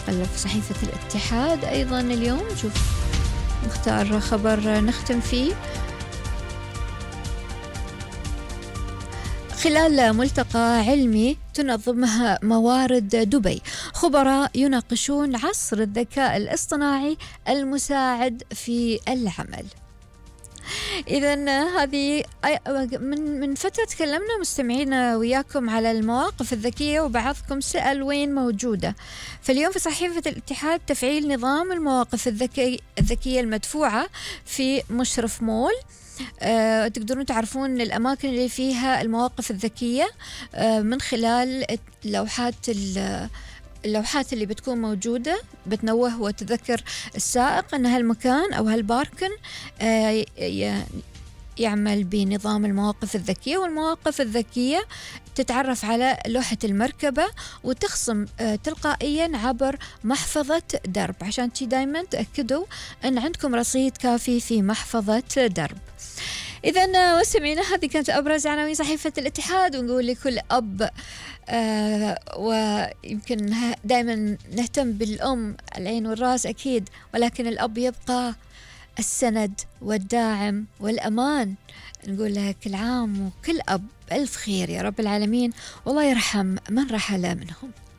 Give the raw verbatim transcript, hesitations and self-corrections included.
نقلب في صحيفة الاتحاد أيضا اليوم، نشوف نختار خبر نختم فيه. خلال ملتقى علمي تنظمها موارد دبي، خبراء يناقشون عصر الذكاء الاصطناعي المساعد في العمل. إذن هذه من من فترة تكلمنا مستمعينا وياكم على المواقف الذكية، وبعضكم سأل وين موجودة. فاليوم في صحيفة الاتحاد تفعيل نظام المواقف الذكي الذكية المدفوعة في مشرف مول. أه تقدرون تعرفون الأماكن اللي فيها المواقف الذكية أه من خلال لوحات اللوحات اللي بتكون موجودة، بتنوه وتذكر السائق أن هالمكان أو هالباركن أه يعمل بنظام المواقف الذكية. والمواقف الذكية تتعرف على لوحة المركبة وتخصم أه تلقائيا عبر محفظة درب، عشان تي دايما تأكدوا أن عندكم رصيد كافي في محفظة درب. إذن مستمعينا هذه كانت أبرز عناوين صحيفة الاتحاد، ونقول لكل أب آه ويمكن دائما نهتم بالأم العين والرأس أكيد، ولكن الأب يبقى السند والداعم والأمان. نقول له كل عام وكل أب ألف خير يا رب العالمين، والله يرحم من رحل منهم.